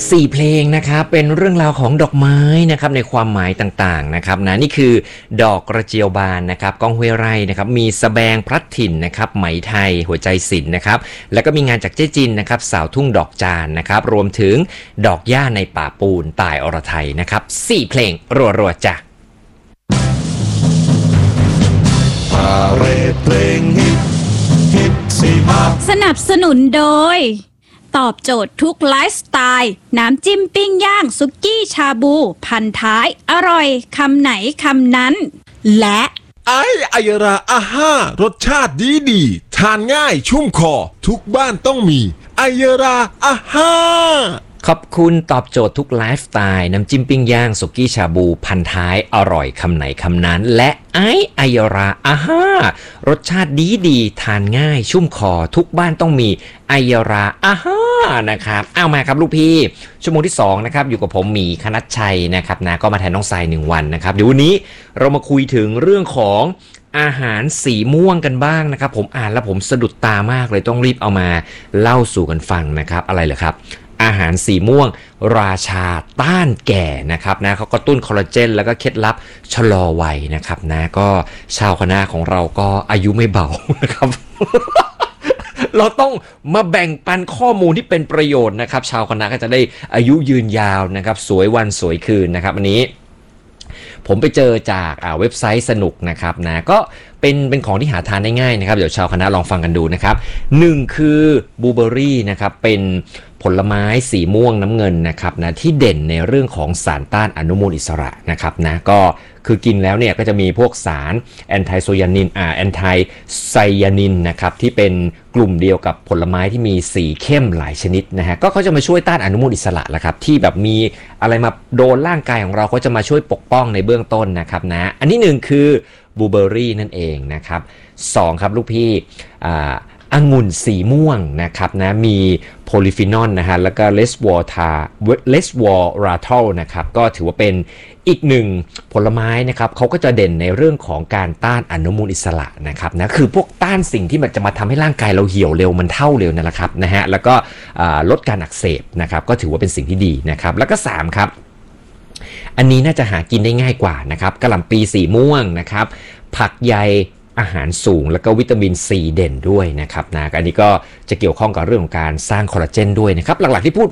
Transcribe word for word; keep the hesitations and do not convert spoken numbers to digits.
สี่เพลงนะครับเป็นเรื่องราวของดอกไม้นะครับในความหมายต่างๆนะครับนะนี่คือดอกกระเจียวบานนะครับก้องห้วยไร่นะครับมีสแบงพลัดถิ่นนะครับไหมไทยหัวใจศิลป์นะครับแล้วก็มีงานจากเจ๊จินนะครับสาวทุ่งดอกจานนะครับรวมถึงดอกหญ้าในป่าปูนตายอรไทยนะครับสี่เพลงรัวๆจ้ะพาเรดเพลงฮิตฮิตสี่ภาคสนับสนุนโดยตอบโจทย์ทุกไลฟ์สไตล์น้ำจิ้มปิ้งย่างสุกี้ชาบูพันท้ายอร่อยคำไหนคำนั้นและไออายราอาห้ารสชาติดีดีทานง่ายชุ่มคอทุกบ้านต้องมีไอายราอาห้าขอบคุณตอบโจทย์ทุกไลฟ์สไตล์น้ำจิ้มปิ้งย่างสุกี้ชาบูพันท้ายอร่อยคำไหนคำนั้นและไอไอยราอาห้ารสชาติดีดีทานง่ายชุ่มคอทุกบ้านต้องมีไอยราอาห้านะครับเอามาครับลูกพี่ชั่วโมงที่สองนะครับอยู่กับผมหมีคณัชชัยนะครับนะก็มาแทนน้องทรายหนึ่งวันนะครับเดี๋ยววันนี้เรามาคุยถึงเรื่องของอาหารสีม่วงกันบ้างนะครับผมอ่านแล้วผมสะดุดตามากเลยต้องรีบเอามาเล่าสู่กันฟังนะครับอะไรเหรอครับอาหารสีม่วงราชาต้านแก่นะครับนะเขากระตุ้นคอลลาเจนแล้วก็เคล็ดลับชะลอวัยนะครับนะก็ชาวคณะของเราก็อายุไม่เบานะครับ เราต้องมาแบ่งปันข้อมูลที่เป็นประโยชน์นะครับชาวคณะก็จะได้อายุยืนยาวนะครับสวยวันสวยคืนนะครับอันนี้ผมไปเจอจากเว็บไซต์สนุกนะครับนะก็เป็นเป็นของที่หาทานได้ง่ายนะครับเดี๋ยวชาวคณะลองฟังกันดูนะครับหนึ่งคือบลูเบอร์รี่นะครับเป็นผลไม้สีม่วงน้ำเงินนะครับนะที่เด่นในเรื่องของสารต้านอนุมูลอิสระนะครับนะก็คือกินแล้วเนี่ยก็จะมีพวกสารแอนไทไซยานินอ่าแอนไทไซยานินนะครับที่เป็นกลุ่มเดียวกับผลไม้ที่มีสีเข้มหลายชนิดนะฮะก็เขาจะมาช่วยต้านอนุมูลอิสระแหละครับที่แบบมีอะไรมาโดนร่างกายของเราเขาจะมาช่วยปกป้องในเบื้องต้นนะครับนะอันที่หนึ่งคือบลูเบอร์รี่นั่นเองนะครับสองครับลูกพี่อ่าองุ่นสีม่วงนะครับนะมีโพลีฟีนอลนะฮะแล้วก็เลสวอทาเลสวอราทอลนะครับก็ถือว่าเป็นอีกหนึ่งผลไม้นะครับเขาก็จะเด่นในเรื่องของการต้านอนุมูลอิสระนะครับนะคือพวกต้านสิ่งที่มันจะมาทำให้ร่างกายเราเหี่ยวเร็วมันเท่าเร็วนั่นแหละครับนะฮะแล้วก็ลดการอักเสบนะครับก็ถือว่าเป็นสิ่งที่ดีนะครับแล้วก็สามครับอันนี้น่าจะหากินได้ง่ายกว่านะครับกะหล่ำปีสีม่วงนะครับผักใยอาหารสูงแล้วก็วิตามินซีเด่นด้วยนะครับนะอันนี้ก็จะเกี่ยวข้องกับเรื่องของการสร้างคอลลาเจนด้วยนะครับหลักๆที่พูด